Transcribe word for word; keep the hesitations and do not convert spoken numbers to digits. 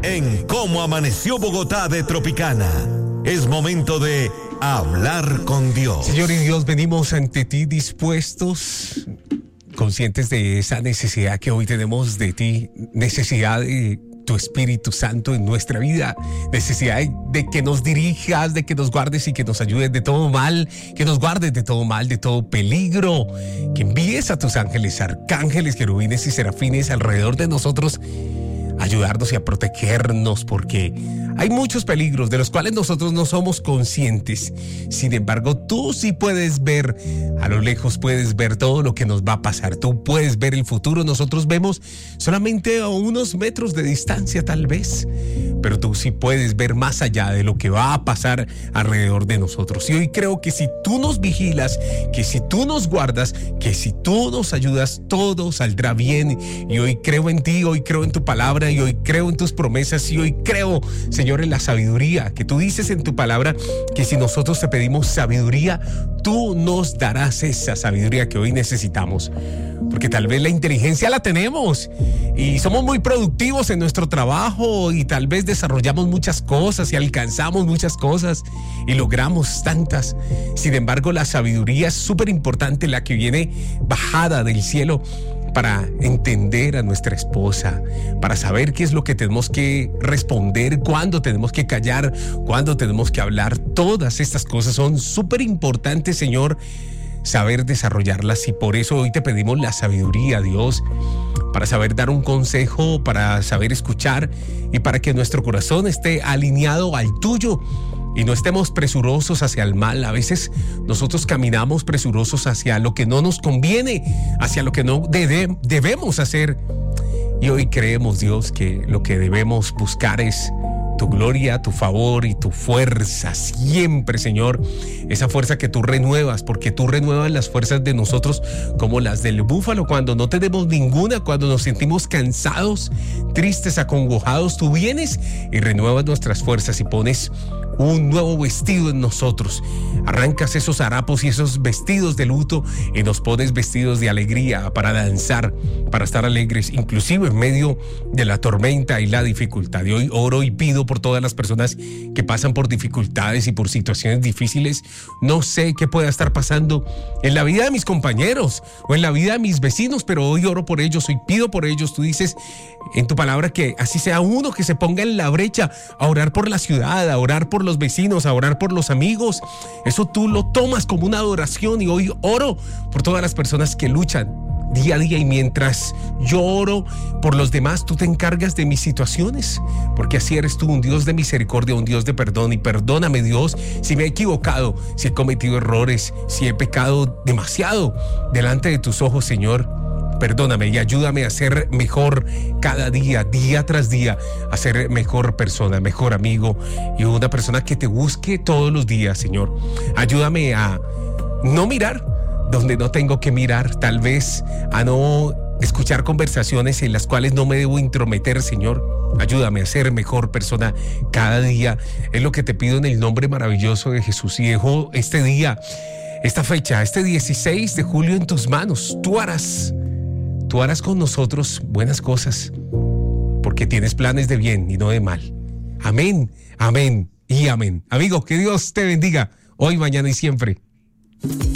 en Cómo Amaneció Bogotá de Tropicana. Es momento de hablar con Dios. Señor y Dios, venimos ante ti dispuestos, conscientes de esa necesidad que hoy tenemos de ti, necesidad de tu Espíritu Santo en nuestra vida, necesidad de, de que nos dirijas, de que nos guardes y que nos ayudes de todo mal, que nos guardes de todo mal, de todo peligro, que envíes a tus ángeles, arcángeles, querubines y serafines alrededor de nosotros, ayudarnos y a protegernos, porque hay muchos peligros de los cuales nosotros no somos conscientes. Sin embargo, tú sí puedes ver, a lo lejos puedes ver todo lo que nos va a pasar. Tú puedes ver el futuro. Nosotros vemos solamente a unos metros de distancia tal vez, pero tú sí puedes ver más allá de lo que va a pasar alrededor de nosotros. Y hoy creo que si tú nos vigilas, que si tú nos guardas, que si tú nos ayudas, todo saldrá bien. Y hoy creo en ti, hoy creo en tu palabra, y hoy creo en tus promesas, y hoy creo, Señor, en la sabiduría que tú dices en tu palabra, que si nosotros te pedimos sabiduría, tú nos darás esa sabiduría que hoy necesitamos, porque tal vez la inteligencia la tenemos y somos muy productivos en nuestro trabajo y tal vez desarrollamos muchas cosas y alcanzamos muchas cosas y logramos tantas. Sin embargo, la sabiduría es súper importante, la que viene bajada del cielo, para entender a nuestra esposa, para saber qué es lo que tenemos que responder, cuándo tenemos que callar, cuándo tenemos que hablar. Todas estas cosas son súper importantes, Señor, saber desarrollarlas, y por eso hoy te pedimos la sabiduría, Dios, para saber dar un consejo, para saber escuchar y para que nuestro corazón esté alineado al tuyo y no estemos presurosos hacia el mal. A veces nosotros caminamos presurosos hacia lo que no nos conviene, hacia lo que no debe, debemos hacer. Y hoy creemos, Dios, que lo que debemos buscar es tu gloria, tu favor y tu fuerza siempre, Señor. Esa fuerza que tú renuevas, porque tú renuevas las fuerzas de nosotros como las del búfalo cuando no tenemos ninguna, cuando nos sentimos cansados, tristes, acongojados. Tú vienes y renuevas nuestras fuerzas y pones un nuevo vestido en nosotros. Arrancas esos harapos y esos vestidos de luto y nos pones vestidos de alegría para danzar, para estar alegres, inclusive en medio de la tormenta y la dificultad. Y hoy oro y pido por todas las personas que pasan por dificultades y por situaciones difíciles. No sé qué pueda estar pasando en la vida de mis compañeros o en la vida de mis vecinos, pero hoy oro por ellos, hoy pido por ellos. Tú dices en tu palabra que así sea uno que se ponga en la brecha a orar por la ciudad, a orar por los vecinos, a orar por los amigos. Eso tú lo tomas como una adoración, y hoy oro por todas las personas que luchan día a día, y mientras yo oro por los demás, tú te encargas de mis situaciones, porque así eres tú, un Dios de misericordia, un Dios de perdón. Y perdóname, Dios, si me he equivocado, si he cometido errores, si he pecado demasiado delante de tus ojos, Señor. Perdóname y ayúdame a ser mejor cada día, día tras día, a ser mejor persona, mejor amigo y una persona que te busque todos los días, Señor. Ayúdame a no mirar donde no tengo que mirar, tal vez a no escuchar conversaciones en las cuales no me debo intrometer, Señor. Ayúdame a ser mejor persona cada día. Es lo que te pido en el nombre maravilloso de Jesús. Y dejo este día, esta fecha, este dieciséis de julio en tus manos. Tú harás Tú harás con nosotros buenas cosas, porque tienes planes de bien y no de mal. Amén, amén y amén. Amigo, que Dios te bendiga hoy, mañana y siempre.